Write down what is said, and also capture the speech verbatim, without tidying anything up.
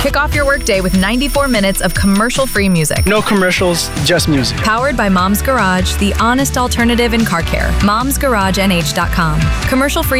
Kick off your workday with ninety-four minutes of commercial-free music. No commercials, just music. Powered by Mom's Garage, the honest alternative in car care. moms garage n h dot com. Commercial-free